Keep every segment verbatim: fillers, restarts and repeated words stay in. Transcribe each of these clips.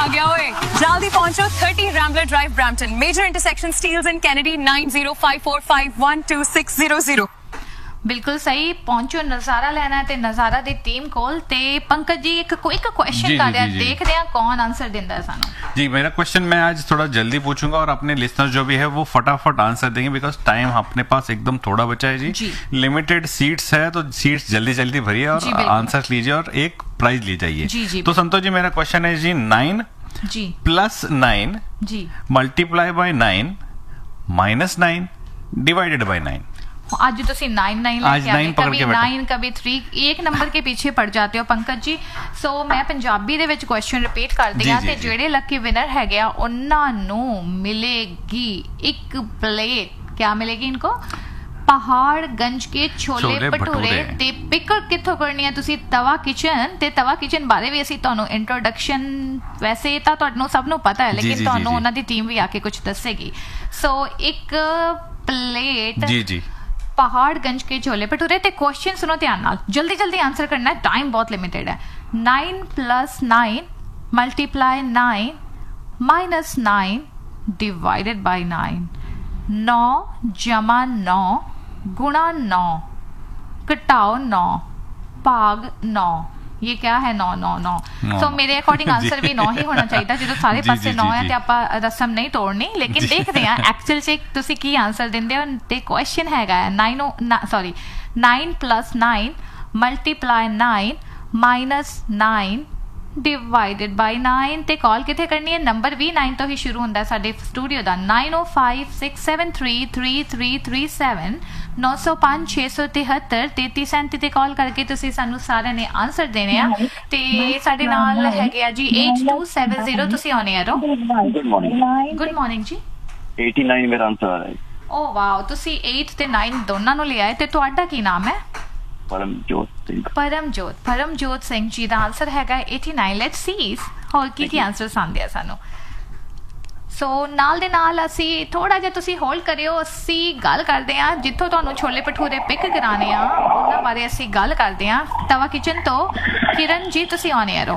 आ गया ओए, जल्दी पहुंचो तीस Rambler drive Brampton, major intersection steels and Kennedy nine zero five four five one two six zero zero. बिल्कुल सही पहुंचो, नज़ारा लेना है ते नज़ारा दी टीम कोल ते पंकज जी एक क्विक क्वेश्चन कर रहा है, देख रहे हैं कौन आंसर देंदा है सानू। जी मेरा क्वेश्चन मैं आज थोड़ा जल्दी पूछूंगा और अपने लिसनर्स जो भी है वो फटाफट आंसर देंगे बिकॉज टाइम अपने पास एकदम थोड़ा बचा है जी, जी। लिमिटेड सीट्स है तो सीट्स जल्दी जल्दी भरिए और आंसर लीजिए और एक प्राइज ले जाइए। तो संतोष जी मेरा क्वेश्चन है जी nine ji plus nine ji multiply by nine minus nine divided by nine. आज तो सी नाइन नाइन आज नाइन कभी नाइन कभी थ्री, एक नंबर के पीछे पड़ जाते हो पंकज जी। सो मैं पंजाबी दे विच क्वेश्चन रिपीट कर दिया ते जेड़े लकी विनर है गया उन्हां नूं मिलेगी एक प्लेट, क्या मिलेगी इनको, पहाड़गंज के छोले भटूरे ते पिक कित्थों करनी है तुसी तवा किचन ते तवा किचन बारे भी असी तुहानू इंट्रोडक्शन वैसे तां तुहानू सब नू पता है लेकिन तुहानू उन्हां दी टीम भी आके कुछ दसेगी। सो एक प्लेट जी जी पहाड़गंज के छोले भटूरे ते क्वेश्चन सुनो ध्यान नाल, जल्दी जल्दी आंसर करना है, टाइम बहुत लिमिटेड है। Nine plus nine multiply nine minus nine divided by nine, नौ जमा नौ गुणा नौ घटाओ नौ भाग नौ, ये क्या है नौ नौ नौ। सो मेरे अकॉर्डिंग आंसर भी नौ ही होना चाहिए जो सारे पासे नौ है ते आपां रसम नहीं तोड़नी, लेकिन देखते हैं एक्चुअल च तुसी की आंसर दिंदे हो। ते क्वेश्चन हैगा nine sorry nine plus nine multiply nine minus nine divided by nine ते कॉल किथे करनी है, नंबर भी नाइन तो ही शुरू होंदा है साडे स्टूडियो दा नाइन ओ five six seven three three three three seven नौ सौ पांच छे सौ तिहत्तर तेती सैंती ते कॉल करके तुसी सानू सारे ने आंसर देने आ ते साडे नाल हैगे आ जी एट टू सैवन जीरो। तुसी ऑन एयर हो। Good morning. गुड मॉर्निंग जी। एटी नाइन मेरा आंसर आ रहा है। ओ वाओ, तुसी एट ते नाइन दोनों नु ले आए ते तुहाडा की नाम है? परमजोत सिंह। परमजोत परमजोत सिंह जी दा आंसर हैगा एटी नाइन। लेट्स सी और की की आंसर आंदे आ सानू। सो नाल दे नाल असी थोड़ा जिहा तुसी होल्ड करियो, असी गल करदे आ जिੱਥੋਂ ਤੁਹਾਨੂੰ ਛੋਲੇ ਭਟੂਰੇ ਪਿਕ ਕਰਾਣੇ ਆ ਉਹਨਾਂ ਬਾਰੇ ਅਸੀਂ ਗੱਲ ਕਰਦੇ ਆ ਤਵਾ ਕਿਚਨ ਤੋਂ। ਕਿਰਨ ਜੀ ਤੁਸੀਂ ਔਨ 에ਅਰ ਹੋ।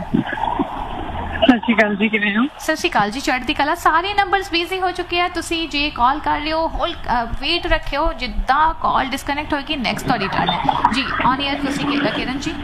ਸਤਿ ਸ਼੍ਰੀ ਅਕਾਲ ਜੀ, ਕਿਵੇਂ ਹੋ? ਸਤਿ ਸ਼੍ਰੀ ਅਕਾਲ ਜੀ, ਚੜ੍ਹਦੀ ਕਲਾ। ਸਾਰੇ ਨੰਬਰਸ ਬਿਜ਼ੀ ਹੋ ਚੁੱਕੇ ਆ, ਤੁਸੀਂ ਜੇ ਕਾਲ ਕਰ ਰਹੇ ਹੋ ਹੋਲਡ ਵੇਟ ਰੱਖਿਓ, ਜਿੱਦਾਂ ਕਾਲ डिस्कनेक्ट होगी नेक्स्ट ਤੁਹਾਡੀ टर्न है जी। ऑन एयर ਤੁਸੀਂ किरण जी।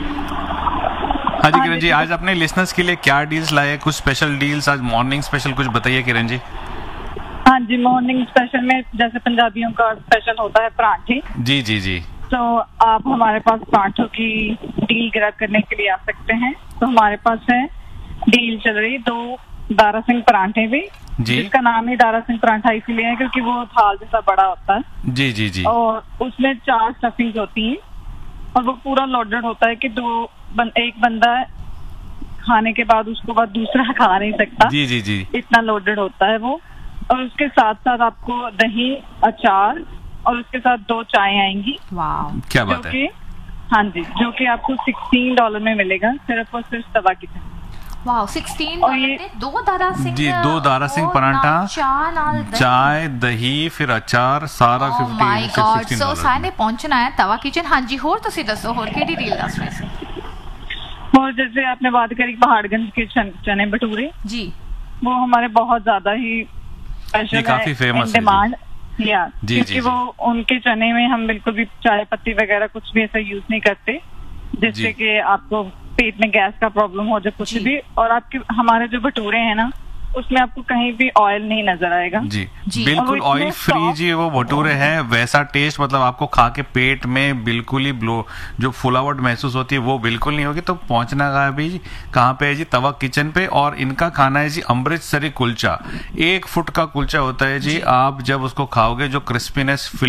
हाँ जी किरण जी, आज अपने लिसनर्स के लिए क्या डील्स लाए, कुछ स्पेशल डील्स आज मॉर्निंग स्पेशल कुछ बताइए किरण जी। हाँ जी, मॉर्निंग स्पेशल में जैसे पंजाबियों का स्पेशल होता है पराठे। जी जी जी। तो आप हमारे पास पराठों की डील ग्रैब करने के लिए आ सकते हैं। तो हमारे पास है डील चल रही दो दारा सिंह पराठे भी, जिसका नाम ही दारा सिंह पराठा इसीलिए है क्योंकि वो थाल जैसा बड़ा होता है। जी जी जी। और उसमें चार स्टफिंग होती है और वो पूरा लोडेड होता है कि दो बन, एक बंदा खाने के बाद उसको बाद दूसरा खा नहीं सकता। जी जी जी। इतना लोडेड होता है वो। और उसके साथ साथ आपको दही, अचार और उसके साथ दो चाय आएंगी। वाह क्या बात है। हाँ जी, जो कि आपको सिक्सटीन डॉलर में मिलेगा सिर्फ और सिर्फ तवा किचन। वाह सिक्सटीन और ये दो दारा सिंह जी दो दारा सिंह पराठा, चाय, दही फिर अचार सारा फिफ्टी माय गॉड। सो सारे पहुंचना है तवा किचन। हाँ जी, होर तुसी दसो होर केड़ी डील दस रहे थे। और जैसे आपने बात करी पहाड़गंज के चने भटूरे जी, वो हमारे बहुत ज्यादा ही स्पेशल काफी फेमस डिमांड या क्योंकि वो उनके चने में हम बिल्कुल भी चाय पत्ती वगैरह कुछ भी ऐसा यूज नहीं करते जिससे कि आपको पेट में गैस का प्रॉब्लम हो जाए कुछ भी। और आपके हमारे जो भटूरे हैं ना उसमें आपको कहीं भी ऑयल नहीं नजर आएगा। जी, जी। बिल्कुल ऑयल फ्री जी वो भटूरे हैं, वैसा टेस्ट मतलब आपको खा के पेट में बिल्कुल ही ब्लो जो फुलावट महसूस होती है वो बिल्कुल नहीं होगी। तो पहुंचना है भी कहाँ पे है जी, तवा किचन पे। और इनका खाना है जी अमृतसरी कुलचा, एक फुट का कुलचा होता है जी। आप जब उसको खाओगे जो क्रिस्पीनेस